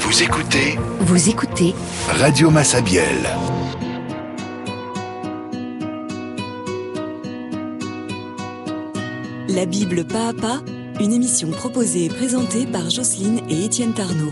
Vous écoutez Radio Massabielle. La Bible pas à pas, une émission proposée et présentée par Jocelyne et Étienne Tarnot.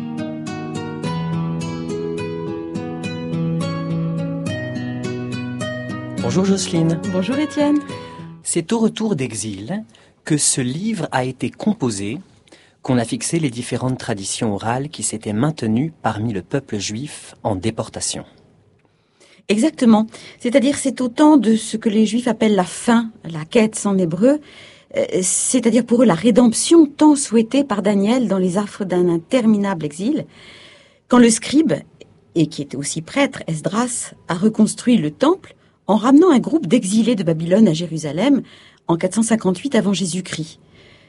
Bonjour Jocelyne. Bonjour Étienne. C'est au retour d'exil que ce livre a été composé, qu'on a fixé les différentes traditions orales qui s'étaient maintenues parmi le peuple juif en déportation. Exactement. C'est-à-dire c'est autant de ce que les Juifs appellent la fin, la quête en hébreu, c'est-à-dire pour eux la rédemption tant souhaitée par Daniel dans les affres d'un interminable exil, quand le scribe, et qui était aussi prêtre, Esdras, a reconstruit le temple en ramenant un groupe d'exilés de Babylone à Jérusalem en 458 avant Jésus-Christ.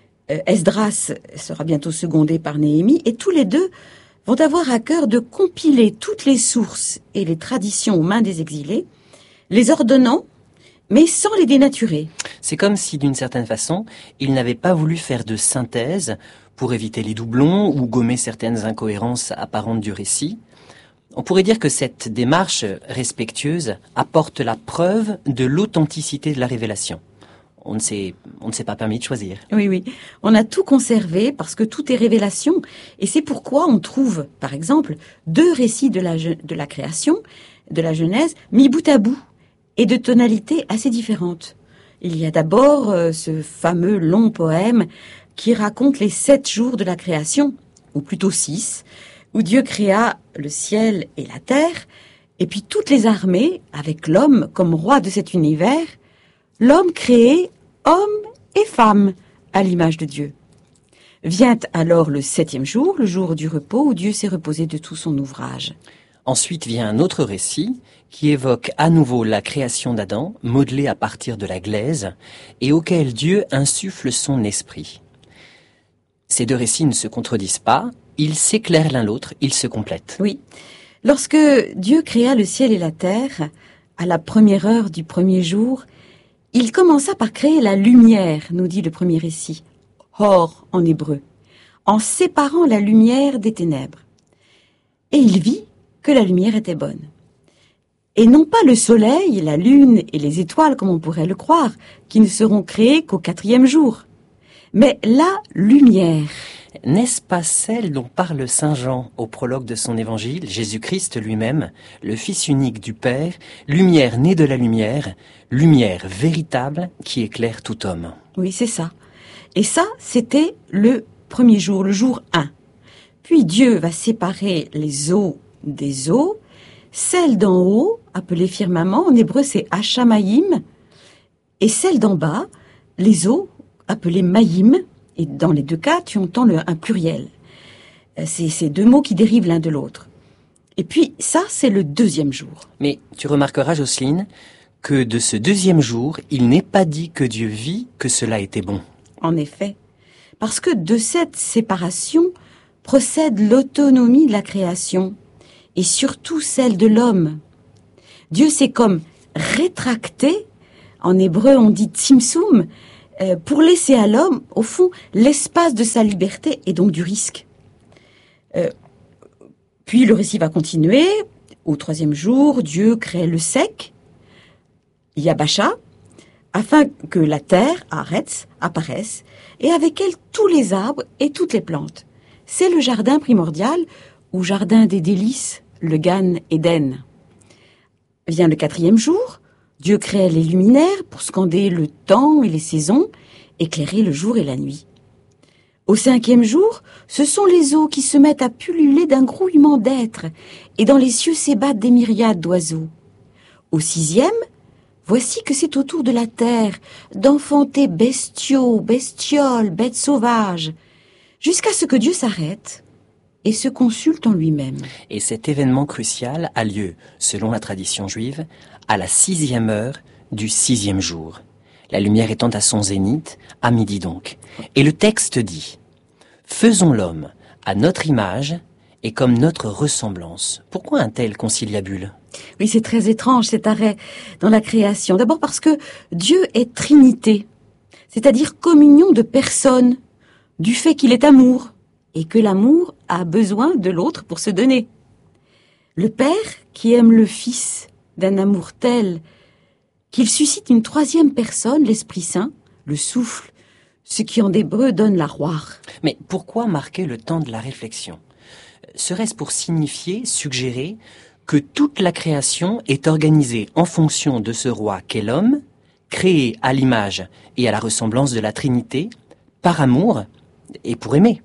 Esdras sera bientôt secondé par Néhémie, et tous les deux vont avoir à cœur de compiler toutes les sources et les traditions aux mains des exilés, les ordonnant, mais sans les dénaturer. C'est comme si, d'une certaine façon, ils n'avaient pas voulu faire de synthèse pour éviter les doublons ou gommer certaines incohérences apparentes du récit. On pourrait dire que cette démarche respectueuse apporte la preuve de l'authenticité de la révélation. On ne s'est pas permis de choisir. Oui. On a tout conservé parce que tout est révélation. Et c'est pourquoi on trouve, par exemple, 2 récits de la création, de la Genèse, mis bout à bout et de tonalités assez différentes. Il y a d'abord ce fameux long poème qui raconte les 7 jours de la création, ou plutôt 6, où Dieu créa le ciel et la terre, et puis toutes les armées, avec l'homme comme roi de cet univers, l'homme créé, homme et femme, à l'image de Dieu. Vient alors le 7e jour, le jour du repos, où Dieu s'est reposé de tout son ouvrage. Ensuite vient un autre récit qui évoque à nouveau la création d'Adam, modelée à partir de la glaise, et auquel Dieu insuffle son esprit. Ces 2 récits ne se contredisent pas, ils s'éclairent l'un l'autre, ils se complètent. Oui. Lorsque Dieu créa le ciel et la terre, à la première heure du premier jour, il commença par créer la lumière, nous dit le premier récit, Or en hébreu, en séparant la lumière des ténèbres. Et il vit que la lumière était bonne. Et non pas le soleil, la lune et les étoiles, comme on pourrait le croire, qui ne seront créés qu'au 4e jour, mais la lumière. N'est-ce pas celle dont parle Saint Jean au prologue de son évangile, Jésus-Christ lui-même, le Fils unique du Père, lumière née de la lumière, lumière véritable qui éclaire tout homme? Oui, c'est ça. Et ça, c'était le premier jour, le jour 1. Puis Dieu va séparer les eaux des eaux, celles d'en haut, appelées firmament, en hébreu c'est Hashamaïm, et celles d'en bas, les eaux, appelées Maïm. Et dans les 2 cas, tu entends un pluriel. C'est ces 2 mots qui dérivent l'un de l'autre. Et puis, ça, c'est le 2e jour. Mais tu remarqueras, Jocelyne, que de ce 2e jour, il n'est pas dit que Dieu vit que cela était bon. En effet. Parce que de cette séparation procède l'autonomie de la création, et surtout celle de l'homme. Dieu s'est comme rétracté, en hébreu on dit tzimtzum, pour laisser à l'homme, au fond, l'espace de sa liberté et donc du risque. Puis le récit va continuer. Au 3e jour, Dieu crée le sec, Yabasha, afin que la terre, Haaretz, apparaisse, et avec elle tous les arbres et toutes les plantes. C'est le jardin primordial, ou jardin des délices, le Gan Eden. Vient le 4e jour, Dieu crée les luminaires pour scander le temps et les saisons, éclairer le jour et la nuit. Au 5e jour, ce sont les eaux qui se mettent à pulluler d'un grouillement d'êtres, et dans les cieux s'ébattent des myriades d'oiseaux. Au 6e, voici que c'est au tour de la terre d'enfanter bestiaux, bestioles, bêtes sauvages, jusqu'à ce que Dieu s'arrête et se consulte en lui-même. Et cet événement crucial a lieu, selon la tradition juive, à la 6e heure du 6e jour. La lumière étant à son zénith, à midi donc. Et le texte dit « Faisons l'homme à notre image et comme notre ressemblance ». Pourquoi un tel conciliabule ? Oui, c'est très étrange cet arrêt dans la création. D'abord parce que Dieu est Trinité, c'est-à-dire communion de personnes, du fait qu'il est amour, et que l'amour a besoin de l'autre pour se donner. Le Père qui aime le Fils d'un amour tel qu'il suscite une troisième personne, l'Esprit Saint, le souffle, ce qui en hébreu donne la roire. Mais pourquoi marquer le temps de la réflexion? Serait-ce pour signifier, suggérer, que toute la création est organisée en fonction de ce roi qu'est l'homme, créé à l'image et à la ressemblance de la Trinité, par amour et pour aimer?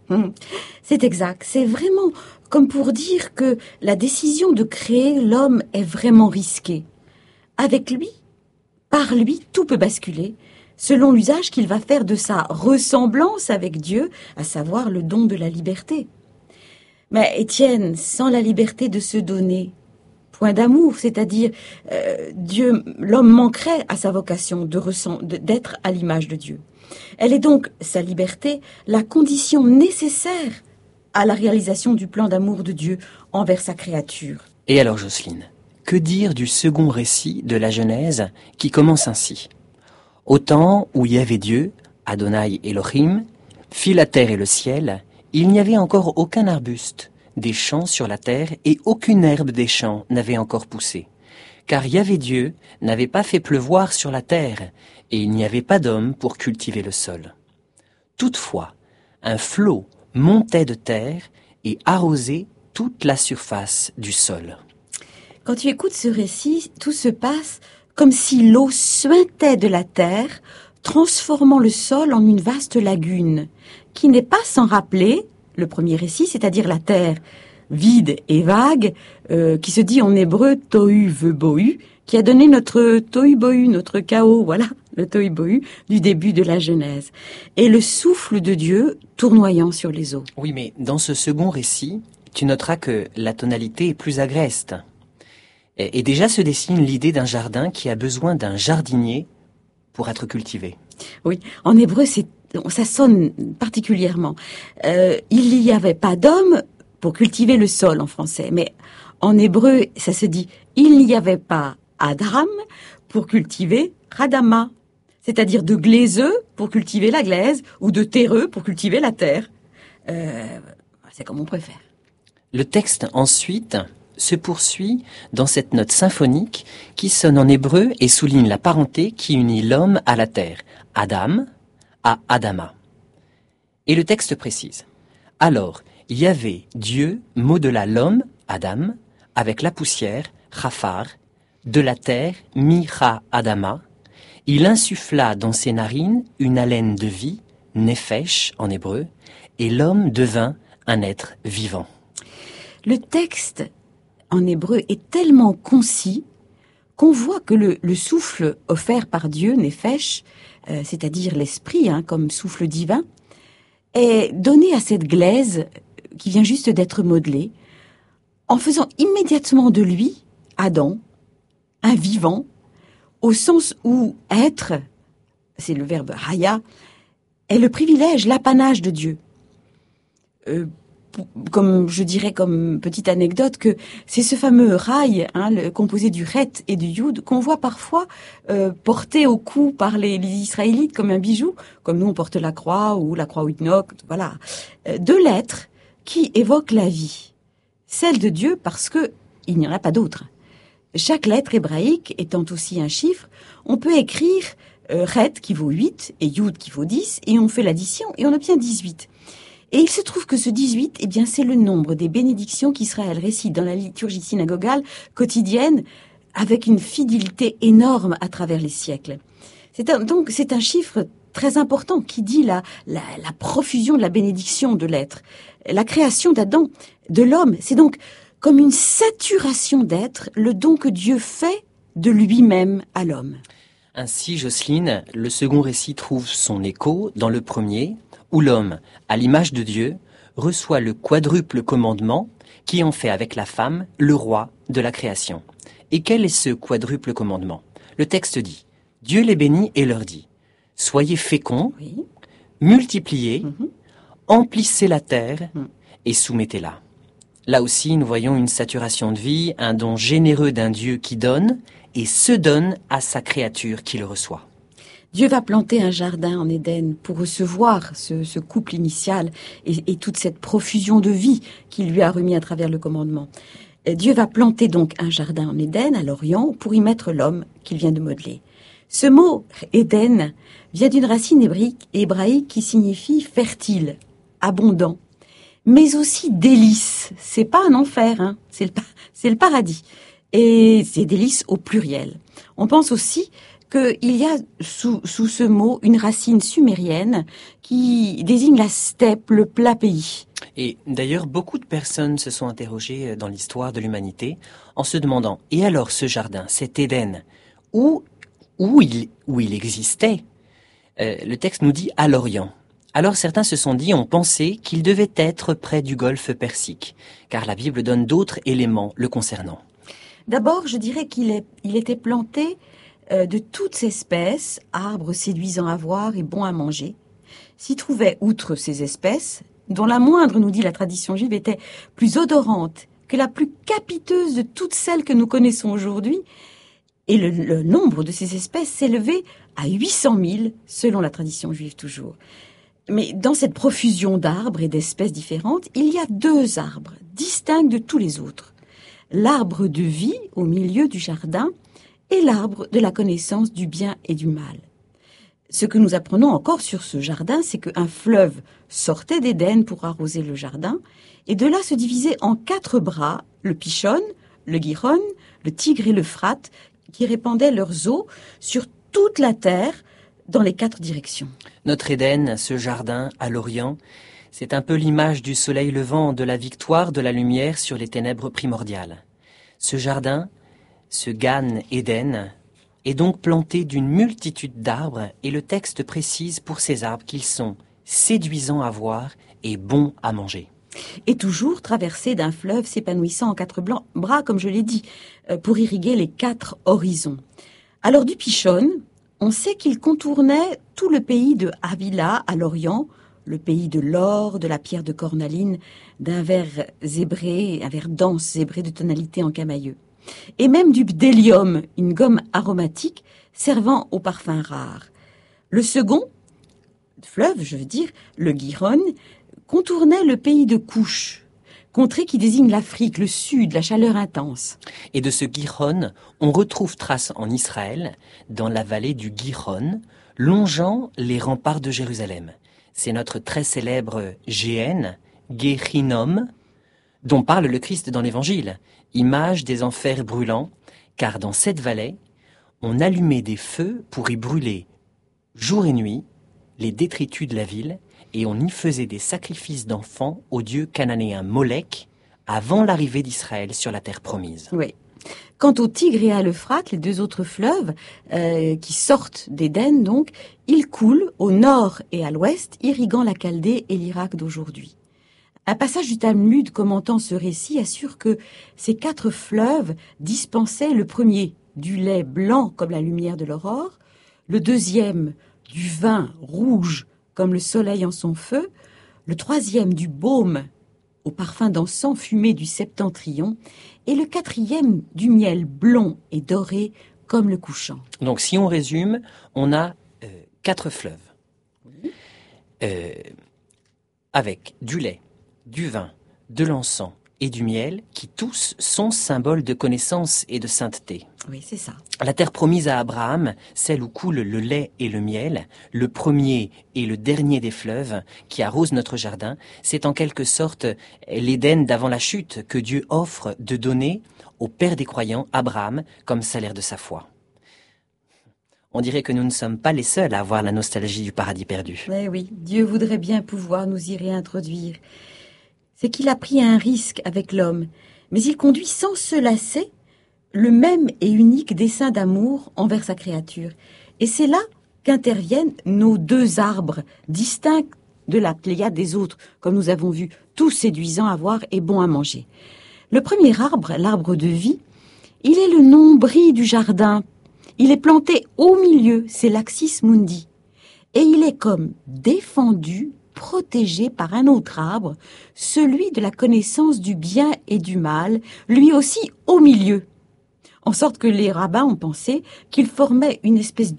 C'est exact, c'est vraiment comme pour dire que la décision de créer l'homme est vraiment risquée. Avec lui, par lui, tout peut basculer, selon l'usage qu'il va faire de sa ressemblance avec Dieu, à savoir le don de la liberté. Mais Étienne, sans la liberté de se donner, point d'amour, c'est-à-dire Dieu, l'homme manquerait à sa vocation d'être à l'image de Dieu. Elle est donc, sa liberté, la condition nécessaire à la réalisation du plan d'amour de Dieu envers sa créature. Et alors Jocelyne, que dire du second récit de la Genèse qui commence ainsi? Au temps où il y avait Dieu, Adonai Elohim, fit la terre et le ciel, il n'y avait encore aucun arbuste des champs sur la terre et aucune herbe des champs n'avait encore poussé. Car Yahvé Dieu n'avait pas fait pleuvoir sur la terre et il n'y avait pas d'homme pour cultiver le sol. Toutefois, un flot montait de terre et arrosait toute la surface du sol. Quand tu écoutes ce récit, tout se passe comme si l'eau suintait de la terre, transformant le sol en une vaste lagune, qui n'est pas sans rappeler le premier récit, c'est-à-dire la terre vide et vague, qui se dit en hébreu tohu vebohu, qui a donné notre tohu bohu, notre chaos, voilà, le tohu bohu du début de la Genèse. Et le souffle de Dieu tournoyant sur les eaux. Oui, mais dans ce second récit, tu noteras que la tonalité est plus agreste. Et déjà se dessine l'idée d'un jardin qui a besoin d'un jardinier pour être cultivé. Oui, en hébreu, ça sonne particulièrement. Il n'y avait pas d'homme pour cultiver le sol en français, mais en hébreu, ça se dit « il n'y avait pas Adam pour cultiver Radama », c'est-à-dire de glaiseux pour cultiver la glaise ou de terreux pour cultiver la terre. C'est comme on préfère. Le texte ensuite se poursuit dans cette note symphonique qui sonne en hébreu et souligne la parenté qui unit l'homme à la terre, Adam à Adama. Et le texte précise. Alors, Yahvé, Dieu, modela l'homme, Adam, avec la poussière, Chafar, de la terre, Micha Adama. Il insuffla dans ses narines une haleine de vie, Nefesh en hébreu, et l'homme devint un être vivant. Le texte en hébreu est tellement concis qu'on voit que le souffle offert par Dieu, Nefesh, c'est-à-dire l'esprit, comme souffle divin, est donné à cette glaise qui vient juste d'être modelée, en faisant immédiatement de lui, Adam, un vivant, au sens où être, c'est le verbe haya, est le privilège, l'apanage de Dieu. Comme je dirais comme petite anecdote que c'est ce fameux rail, composé du ret et du yud, qu'on voit parfois porté au cou par les Israélites comme un bijou, comme nous on porte la croix ou la croix Wittnock, voilà. Deux lettres qui évoquent la vie, celle de Dieu parce que il n'y en a pas d'autre. Chaque lettre hébraïque étant aussi un chiffre, on peut écrire ret qui vaut 8 et yud qui vaut 10 et on fait l'addition et on obtient 18. Et il se trouve que ce 18, c'est le nombre des bénédictions qu'Israël récite dans la liturgie synagogale quotidienne avec une fidélité énorme à travers les siècles. C'est un chiffre très important qui dit la profusion de la bénédiction de l'être. La création d'Adam, de l'homme, c'est donc comme une saturation d'être, le don que Dieu fait de lui-même à l'homme. Ainsi, Jocelyne, le second récit trouve son écho dans le premier, où l'homme, à l'image de Dieu, reçoit le quadruple commandement qui en fait avec la femme le roi de la création. Et quel est ce quadruple commandement? Le texte dit, Dieu les bénit et leur dit, soyez féconds, Oui. multipliez, emplissez la terre et soumettez-la. Là aussi, nous voyons une saturation de vie, un don généreux d'un Dieu qui donne et se donne à sa créature qui le reçoit. Dieu va planter un jardin en Éden pour recevoir ce couple initial et toute cette profusion de vie qu'il lui a remis à travers le commandement. Dieu va planter donc un jardin en Éden, à l'Orient, pour y mettre l'homme qu'il vient de modeler. Ce mot Éden vient d'une racine hébraïque qui signifie fertile, abondant, mais aussi délice. C'est pas un enfer, hein, c'est le paradis. Et c'est délice au pluriel. On pense aussi qu'il y a sous ce mot une racine sumérienne qui désigne la steppe, le plat pays. Et d'ailleurs, beaucoup de personnes se sont interrogées dans l'histoire de l'humanité en se demandant, et alors ce jardin, cet Éden, où il existait? Le texte nous dit à l'Orient. Alors certains se sont dit, ont pensé qu'il devait être près du golfe Persique, car la Bible donne d'autres éléments le concernant. D'abord, je dirais qu'il était planté de toutes espèces, arbres séduisants à voir et bons à manger, s'y trouvait, outre ces espèces, dont la moindre, nous dit la tradition juive, était plus odorante que la plus capiteuse de toutes celles que nous connaissons aujourd'hui, et le nombre de ces espèces s'élevait à 800 000, selon la tradition juive toujours. Mais dans cette profusion d'arbres et d'espèces différentes, il y a deux arbres, distincts de tous les autres. L'arbre de vie au milieu du jardin et l'arbre de la connaissance du bien et du mal. Ce que nous apprenons encore sur ce jardin, c'est qu'un fleuve sortait d'Éden pour arroser le jardin, et de là se divisait en 4 bras, le Pishon, le Gihon, le Tigre et l'Euphrate, qui répandaient leurs eaux sur toute la terre dans les 4 directions. Notre Éden, ce jardin à l'Orient, c'est un peu l'image du soleil levant, de la victoire de la lumière sur les ténèbres primordiales. Ce jardin, ce Gan Éden, est donc planté d'une multitude d'arbres et le texte précise pour ces arbres qu'ils sont séduisants à voir et bons à manger. Et toujours traversé d'un fleuve s'épanouissant en 4 bras, comme je l'ai dit, pour irriguer les 4 horizons. Alors du Pishon, on sait qu'il contournait tout le pays de Havila à l'Orient, le pays de l'or, de la pierre de cornaline, d'un verre zébré, un verre dense zébré de tonalité en camailleux. Et même du bdellium, une gomme aromatique servant aux parfums rares. Le second fleuve, je veux dire, le Gihon, contournait le pays de Couche, contrée qui désigne l'Afrique, le sud, la chaleur intense. Et de ce Gihon, on retrouve trace en Israël, dans la vallée du Gihon, longeant les remparts de Jérusalem. C'est notre très célèbre Géhenne, Gehinnom, dont parle le Christ dans l'Évangile, image des enfers brûlants, car dans cette vallée, on allumait des feux pour y brûler jour et nuit les détritus de la ville, et on y faisait des sacrifices d'enfants au dieu cananéen Molech, avant l'arrivée d'Israël sur la terre promise. Oui. Quant au Tigre et à l'Euphrate, les 2 autres fleuves qui sortent d'Éden, donc, ils coulent au nord et à l'ouest, irriguant la Chaldée et l'Irak d'aujourd'hui. Un passage du Talmud commentant ce récit assure que ces 4 fleuves dispensaient le premier du lait blanc comme la lumière de l'aurore, le deuxième du vin rouge comme le soleil en son feu, le troisième du baume au parfum d'encens fumé du septentrion, et le 4e du miel blond et doré comme le couchant. Donc si on résume, on a 4 fleuves, avec du lait, du vin, de l'encens et du miel, qui tous sont symboles de connaissance et de sainteté. Oui, c'est ça. La terre promise à Abraham, celle où coule le lait et le miel, le premier et le dernier des fleuves qui arrosent notre jardin, c'est en quelque sorte l'Éden d'avant la chute que Dieu offre de donner au père des croyants, Abraham, comme salaire de sa foi. On dirait que nous ne sommes pas les seuls à avoir la nostalgie du paradis perdu. Eh oui, Dieu voudrait bien pouvoir nous y réintroduire. C'est qu'il a pris un risque avec l'homme, mais il conduit sans se lasser le même et unique dessein d'amour envers sa créature. Et c'est là qu'interviennent nos 2 arbres, distincts de la pléiade des autres, comme nous avons vu, tous séduisants à voir et bons à manger. Le premier arbre, l'arbre de vie, il est le nombril du jardin. Il est planté au milieu, c'est l'Axis Mundi. Et il est comme défendu, protégé par un autre arbre, celui de la connaissance du bien et du mal, lui aussi au milieu. En sorte que les rabbins ont pensé qu'il formait une espèce de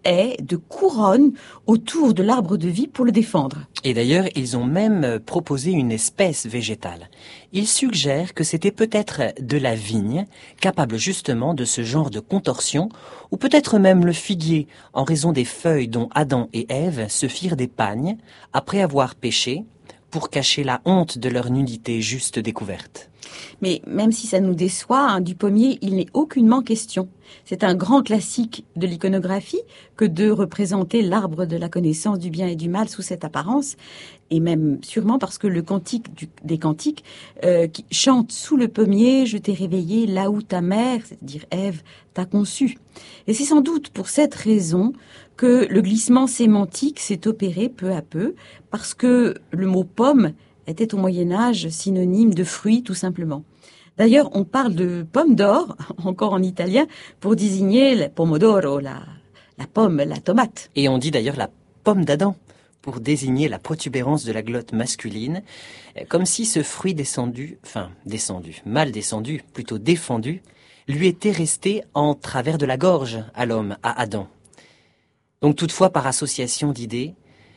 haie, de couronne autour de l'arbre de vie pour le défendre. Et d'ailleurs, ils ont même proposé une espèce végétale. Ils suggèrent que c'était peut-être de la vigne, capable justement de ce genre de contorsion, ou peut-être même le figuier, en raison des feuilles dont Adam et Ève se firent des pagnes, après avoir péché, pour cacher la honte de leur nudité juste découverte. Mais même si ça nous déçoit, du pommier, il n'est aucunement question. C'est un grand classique de l'iconographie que de représenter l'arbre de la connaissance du bien et du mal sous cette apparence, et même sûrement parce que le cantique des cantiques qui chante sous le pommier, je t'ai réveillé là où ta mère, c'est-à-dire Ève, t'a conçu. Et c'est sans doute pour cette raison que le glissement sémantique s'est opéré peu à peu, parce que le mot pomme était au Moyen-Âge synonyme de fruit tout simplement. D'ailleurs, on parle de pomme d'or, encore en italien, pour désigner le pomodoro, la pomme, la tomate. Et on dit d'ailleurs la pomme d'Adam, pour désigner la protubérance de la glotte masculine, comme si ce fruit mal descendu, plutôt défendu, lui était resté en travers de la gorge à l'homme, à Adam. Donc toutefois, par association d'idées,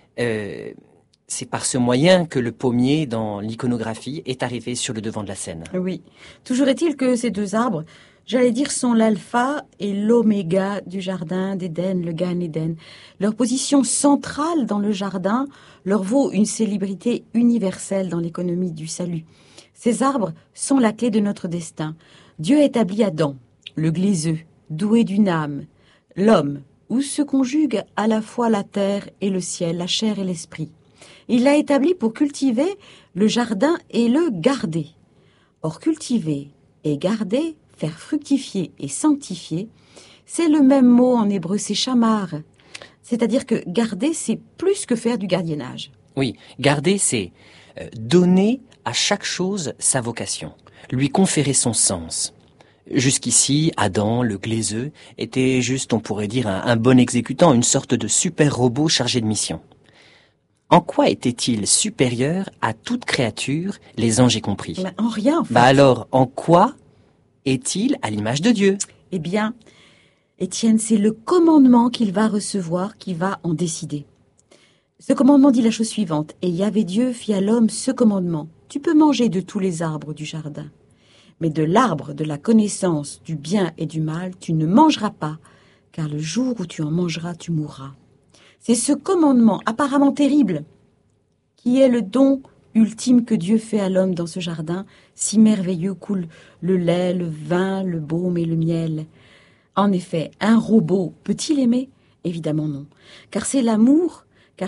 c'est par ce moyen que le pommier, dans l'iconographie, est arrivé sur le devant de la scène. Oui. Toujours est-il que ces deux arbres, j'allais dire, sont l'alpha et l'oméga du jardin d'Éden, le Gan Éden. Leur position centrale dans le jardin leur vaut une célébrité universelle dans l'économie du salut. Ces arbres sont la clé de notre destin. Dieu a établi Adam, le glaiseux, doué d'une âme, l'homme, où se conjuguent à la fois la terre et le ciel, la chair et l'esprit. Il l'a établi pour cultiver le jardin et le garder. Or, cultiver et garder, faire fructifier et sanctifier, c'est le même mot en hébreu, c'est shamar. C'est-à-dire que garder, c'est plus que faire du gardiennage. Oui, garder, c'est donner à chaque chose sa vocation, lui conférer son sens. Jusqu'ici, Adam, le glaiseux, était juste, on pourrait dire, un bon exécutant, une sorte de super robot chargé de mission. En quoi était-il supérieur à toute créature, les anges y compris? En rien, en fait. Alors, en quoi est-il à l'image de Dieu? Eh bien, Étienne, c'est le commandement qu'il va recevoir qui va en décider. Ce commandement dit la chose suivante. Et Yahvé Dieu fit à l'homme ce commandement. Tu peux manger de tous les arbres du jardin, mais de l'arbre de la connaissance du bien et du mal, tu ne mangeras pas, car le jour où tu en mangeras, tu mourras. C'est ce commandement apparemment terrible qui est le don ultime que Dieu fait à l'homme dans ce jardin. Si merveilleux coule le lait, le vin, le baume et le miel. En effet, un robot peut-il aimer? Évidemment non. Car l'amour,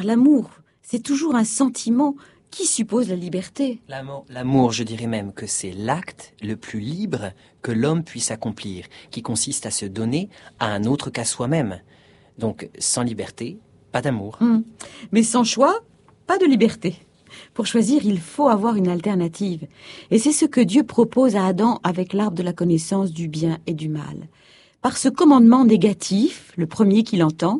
c'est toujours un sentiment qui suppose la liberté. L'amour, je dirais même que c'est l'acte le plus libre que l'homme puisse accomplir, qui consiste à se donner à un autre qu'à soi-même. Donc, sans liberté, pas d'amour. Mais sans choix, pas de liberté. Pour choisir, il faut avoir une alternative. Et c'est ce que Dieu propose à Adam avec l'arbre de la connaissance du bien et du mal. Par ce commandement négatif, le premier qu'il entend,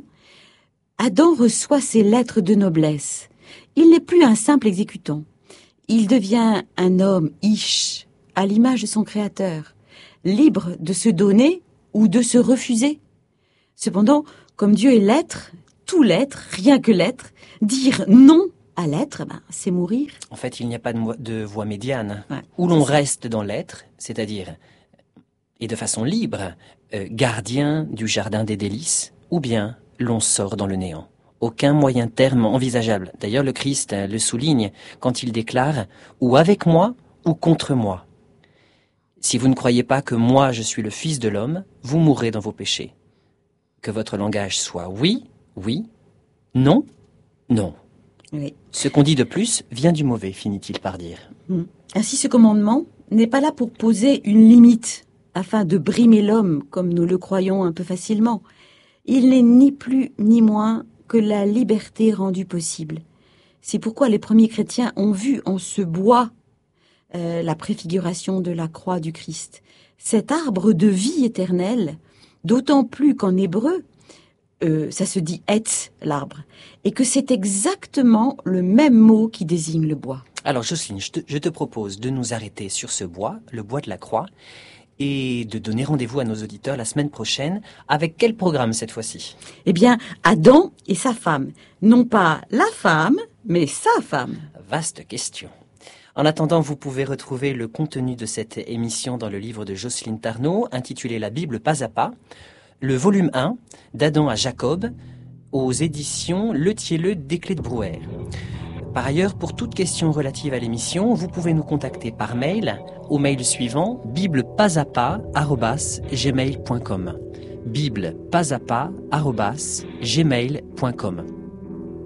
Adam reçoit ses lettres de noblesse. Il n'est plus un simple exécutant. Il devient un homme ish, à l'image de son créateur, libre de se donner ou de se refuser. Cependant, comme Dieu est l'être, tout l'être, rien que l'être, dire non à l'être, c'est mourir. En fait, il n'y a pas de voie médiane. Ouais, où l'on reste dans l'être, c'est-à-dire, et de façon libre, gardien du jardin des délices, ou bien l'on sort dans le néant. Aucun moyen terme envisageable. D'ailleurs, le Christ le souligne quand il déclare « ou avec moi ou contre moi ». Si vous ne croyez pas que moi je suis le Fils de l'homme, vous mourrez dans vos péchés. Que votre langage soit oui, oui, non, non. Oui. Ce qu'on dit de plus vient du mauvais, finit-il par dire. Ainsi, ce commandement n'est pas là pour poser une limite, afin de brimer l'homme, comme nous le croyons un peu facilement. Il n'est ni plus ni moins que la liberté rendue possible. C'est pourquoi les premiers chrétiens ont vu en ce bois la préfiguration de la croix du Christ. Cet arbre de vie éternelle, d'autant plus qu'en hébreu, ça se dit « etz », l'arbre, et que c'est exactement le même mot qui désigne le bois. Alors Jocelyne, je te propose de nous arrêter sur ce bois, le bois de la croix, et de donner rendez-vous à nos auditeurs la semaine prochaine. Avec quel programme cette fois-ci? Eh bien, Adam et sa femme. Non pas la femme, mais sa femme. Vaste question. En attendant, vous pouvez retrouver le contenu de cette émission dans le livre de Jocelyne Tarnot, intitulé La Bible pas à pas, le volume 1, d'Adam à Jacob, aux éditions Le Thielleux des Clés de Brouwer. Par ailleurs, pour toute question relative à l'émission, vous pouvez nous contacter par mail au mail suivant biblepasapa@gmail.com. biblepasapa@gmail.com.